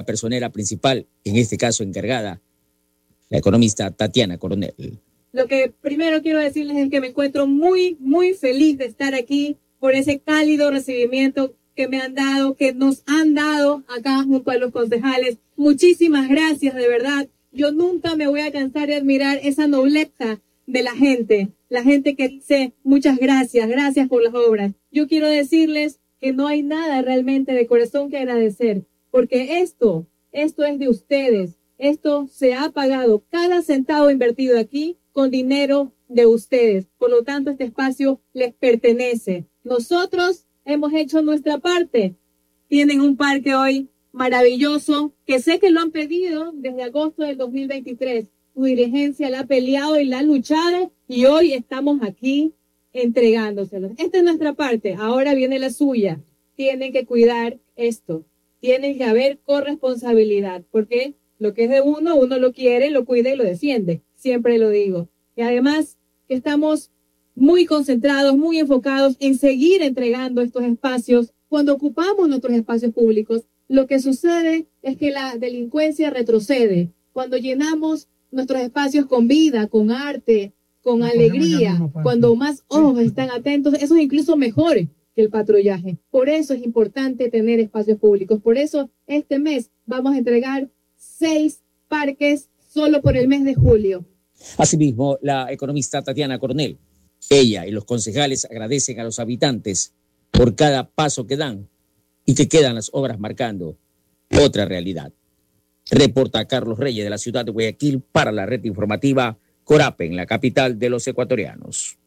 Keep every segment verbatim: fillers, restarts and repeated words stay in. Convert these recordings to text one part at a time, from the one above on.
personera principal, en este caso encargada, la economista Tatiana Coronel. Lo que primero quiero decirles es que me encuentro muy, muy feliz de estar aquí por ese cálido recibimiento que me han dado, que nos han dado acá junto a los concejales. Muchísimas gracias, de verdad. Yo nunca me voy a cansar de admirar esa nobleza de la gente, la gente que dice muchas gracias, gracias por las obras. Yo quiero decirles que no hay nada realmente de corazón que agradecer, porque esto, esto es de ustedes. Esto se ha pagado, cada centavo invertido aquí con dinero de ustedes. Por lo tanto, este espacio les pertenece. Nosotros hemos hecho nuestra parte. Tienen un parque hoy maravilloso, que sé que lo han pedido desde agosto del dos mil veintitrés. Su dirigencia la ha peleado y la ha luchado y hoy estamos aquí entregándoselos. Esta es nuestra parte. Ahora viene la suya. Tienen que cuidar esto. Tiene que haber corresponsabilidad. ¿Por qué? Lo que es de uno, uno lo quiere, lo cuida y lo defiende. Siempre lo digo. Y además que estamos muy concentrados, muy enfocados en seguir entregando estos espacios. Cuando ocupamos nuestros espacios públicos, lo que sucede es que la delincuencia retrocede. Cuando llenamos nuestros espacios con vida, con arte, con no alegría, cuando más ojos están atentos, eso es incluso mejor que el patrullaje. Por eso es importante tener espacios públicos. Por eso este mes vamos a entregar seis parques solo por el mes de julio. Asimismo, la economista Tatiana Coronel, ella y los concejales agradecen a los habitantes por cada paso que dan y que quedan las obras marcando otra realidad. Reporta Carlos Reyes de la ciudad de Guayaquil para la red informativa Corape en la capital de los ecuatorianos.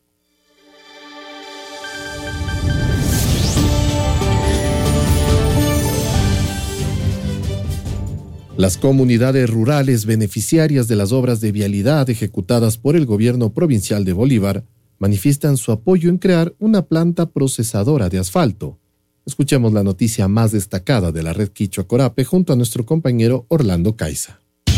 Las comunidades rurales beneficiarias de las obras de vialidad ejecutadas por el gobierno provincial de Bolívar manifiestan su apoyo en crear una planta procesadora de asfalto. Escuchemos la noticia más destacada de la red Quichua Corape junto a nuestro compañero Orlando Caiza.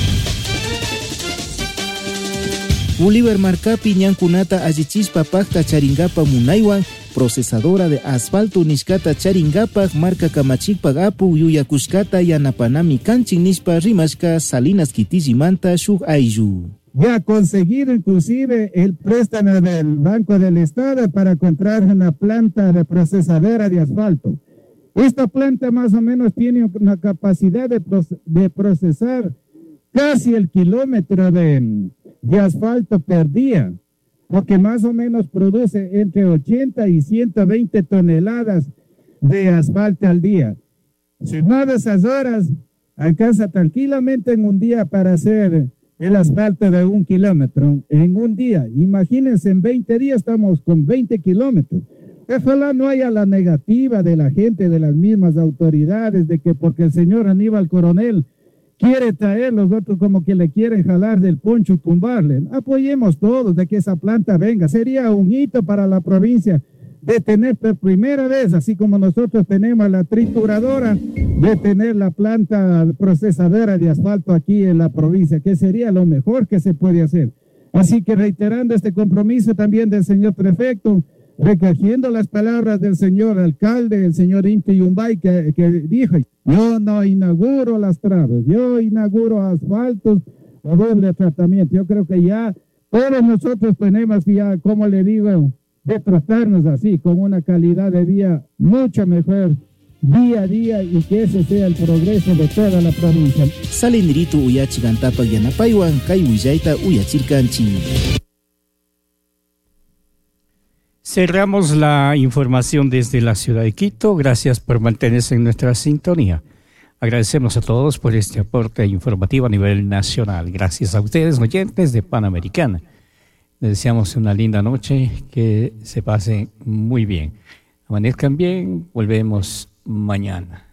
Bolívar marcapi ñankunata allichispa pakta charingapa munaywan, procesadora de asfalto nishkata charingapa marca kamachikpak apu yuyakushkata yanapanami kanchin nishpa rimashka Salinas Kitillimanta shuk ayllu. Ya conseguir inclusive el préstamo del Banco del Estado para comprar una planta de procesadora de asfalto. Esta planta más o menos tiene una capacidad de, de procesar casi el kilómetro de, de asfalto per día, porque más o menos produce entre ochenta y ciento veinte toneladas de asfalto al día. Sumadas esas horas, alcanza tranquilamente en un día para hacer el asfalto de un kilómetro. En un día, imagínense, en veinte días estamos con veinte kilómetros. Ojalá no haya la negativa de la gente, de las mismas autoridades, de que porque el señor Aníbal Coronel quiere traer, los otros como que le quieren jalar del poncho y tumbarle. Apoyemos todos de que esa planta venga. Sería un hito para la provincia de tener por primera vez, así como nosotros tenemos la trituradora, de tener la planta procesadora de asfalto aquí en la provincia, que sería lo mejor que se puede hacer. Así que reiterando este compromiso también del señor prefecto, recogiendo las palabras del señor alcalde, el señor Inti Yumbay, que, que dijo, yo no inauguro las trabas, yo inauguro asfaltos o doble tratamiento. Yo creo que ya todos nosotros tenemos ya, como le digo, de tratarnos así, con una calidad de vida mucho mejor día a día y que ese sea el progreso de toda la provincia. Saliniritu uyachigantapa yanapaywan kay willaita uyachirkanchi. Cerramos la información desde la ciudad de Quito. Gracias por mantenerse en nuestra sintonía. Agradecemos a todos por este aporte informativo a nivel nacional. Gracias a ustedes, oyentes de Panamericana. Les deseamos una linda noche, que se pasen muy bien. Amanezcan bien, volvemos mañana.